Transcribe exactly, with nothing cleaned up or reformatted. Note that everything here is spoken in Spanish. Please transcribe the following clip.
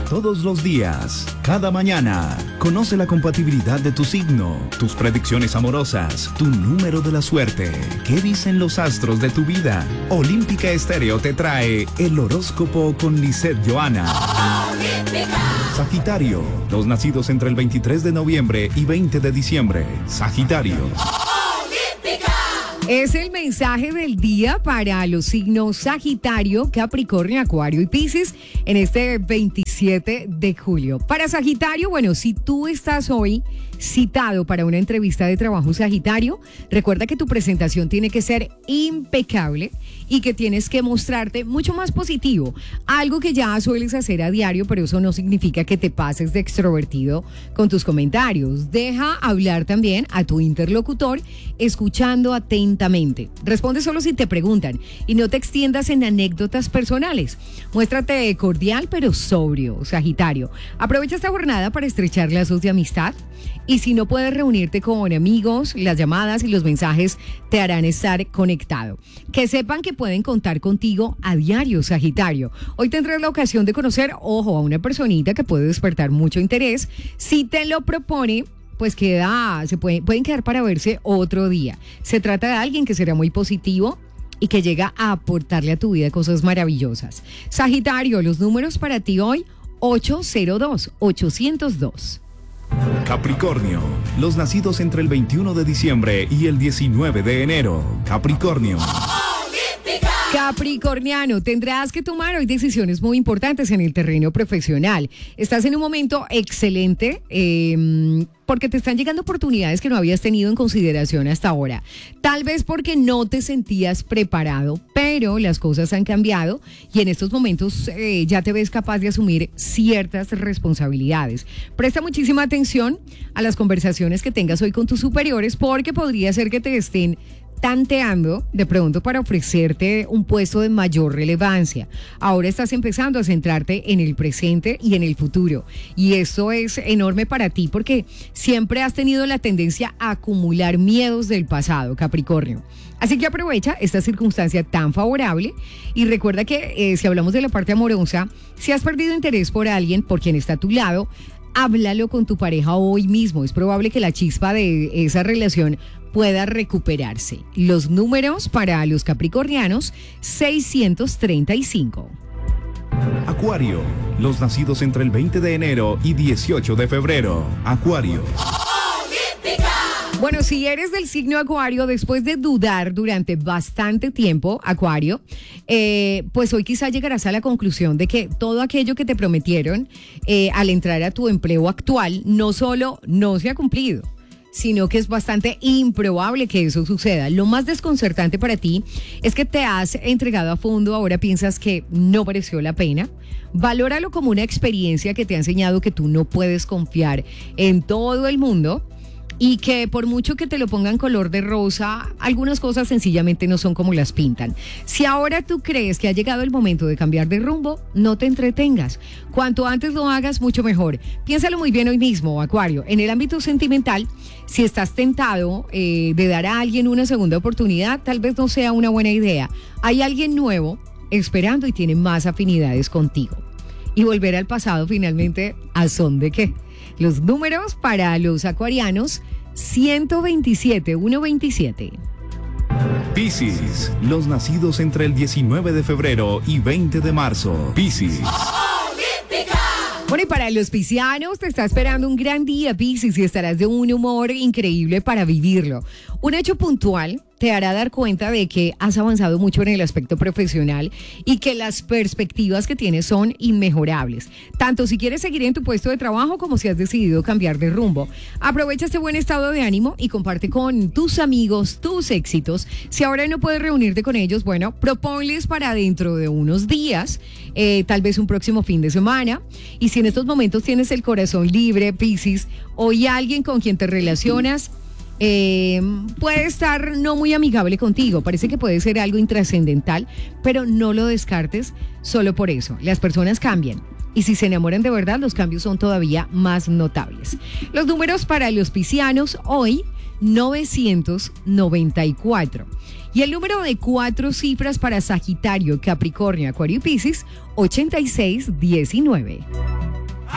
todos los días, cada mañana. Conoce la compatibilidad de tu signo, tus predicciones amorosas, tu número de la suerte. ¿Qué dicen los astros de tu vida? Olímpica Estéreo te trae el horóscopo con Lisette Johanna. Sagitario, los nacidos entre el veintitrés de noviembre y veinte de diciembre. Sagitario. Es el mensaje del día para los signos Sagitario, Capricornio, Acuario y Piscis en este veintisiete de julio. Para Sagitario, bueno, si tú estás hoy citado para una entrevista de trabajo Sagitario, recuerda que tu presentación tiene que ser impecable y que tienes que mostrarte mucho más positivo, algo que ya sueles hacer a diario, pero eso no significa que te pases de extrovertido con tus comentarios. Deja hablar también a tu interlocutor escuchando atentamente. Responde solo si te preguntan y no te extiendas en anécdotas personales. Muéstrate cordial pero sobrio, Sagitario. Aprovecha esta jornada para estrechar lazos de amistad. Y si no puedes reunirte con amigos, las llamadas y los mensajes te harán estar conectado. Que sepan que pueden contar contigo a diario, Sagitario. Hoy tendrás la ocasión de conocer, ojo, a una personita que puede despertar mucho interés. Si te lo propone, pues queda, se puede, pueden quedar para verse otro día. Se trata de alguien que será muy positivo y que llega a aportarle a tu vida cosas maravillosas. Sagitario, los números para ti hoy, ocho cero dos, ochocientos dos. Capricornio, los nacidos entre el veintiuno de diciembre y el diecinueve de enero. Capricornio. Capricorniano, tendrás que tomar hoy decisiones muy importantes en el terreno profesional. Estás en un momento excelente eh, porque te están llegando oportunidades que no habías tenido en consideración hasta ahora. Tal vez porque no te sentías preparado, pero las cosas han cambiado y en estos momentos eh, ya te ves capaz de asumir ciertas responsabilidades. Presta muchísima atención a las conversaciones que tengas hoy con tus superiores porque podría ser que te estén tanteando de pronto para ofrecerte un puesto de mayor relevancia. Ahora estás empezando a centrarte en el presente y en el futuro. Y eso es enorme para ti porque siempre has tenido la tendencia a acumular miedos del pasado, Capricornio. Así que aprovecha esta circunstancia tan favorable y recuerda que eh, si hablamos de la parte amorosa, si has perdido interés por alguien, por quien está a tu lado, háblalo con tu pareja hoy mismo. Es probable que la chispa de esa relación pueda recuperarse. Los números para los capricornianos, seiscientos treinta y cinco. Acuario, los nacidos entre el veinte de enero y dieciocho de febrero. Acuario. Bueno, si eres del signo Acuario, después de dudar durante bastante tiempo, Acuario, eh, pues hoy quizá llegarás a la conclusión de que todo aquello que te prometieron eh, al entrar a tu empleo actual no solo no se ha cumplido, sino que es bastante improbable que eso suceda. Lo más desconcertante para ti es que te has entregado a fondo, ahora piensas que no mereció la pena. Valóralo como una experiencia que te ha enseñado que tú no puedes confiar en todo el mundo y que por mucho que te lo pongan color de rosa, algunas cosas sencillamente no son como las pintan. Si ahora tú crees que ha llegado el momento de cambiar de rumbo, no te entretengas. Cuanto antes lo hagas, mucho mejor. Piénsalo muy bien hoy mismo, Acuario. En el ámbito sentimental, si estás tentado eh, de dar a alguien una segunda oportunidad, tal vez no sea una buena idea. Hay alguien nuevo esperando y tiene más afinidades contigo. Y volver al pasado finalmente, ¿a son de qué? Los números para los acuarianos, ciento veintisiete, ciento veintisiete. Piscis, los nacidos entre el diecinueve de febrero y veinte de marzo. Piscis. Bueno, y para los piscianos te está esperando un gran día, Piscis, y estarás de un humor increíble para vivirlo. Un hecho puntual te hará dar cuenta de que has avanzado mucho en el aspecto profesional y que las perspectivas que tienes son inmejorables. Tanto si quieres seguir en tu puesto de trabajo como si has decidido cambiar de rumbo. Aprovecha este buen estado de ánimo y comparte con tus amigos tus éxitos. Si ahora no puedes reunirte con ellos, bueno, proponles para dentro de unos días, eh, tal vez un próximo fin de semana. Y si en estos momentos tienes el corazón libre, Piscis, o hay alguien con quien te relacionas, Eh, puede estar no muy amigable contigo, parece que puede ser algo intrascendental, pero no lo descartes solo por eso. Las personas cambian y si se enamoran de verdad, los cambios son todavía más notables. Los números para los piscianos hoy, novecientos noventa y cuatro. Y el número de cuatro cifras para Sagitario, Capricornio, Acuario y Piscis, ochenta y seis diecinueve.